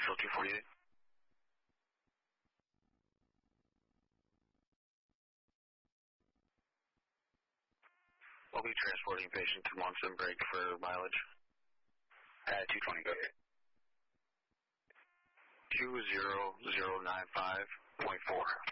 Central 248. We'll be transporting patient to Monson Break for mileage. 220, go ahead. 20095.4.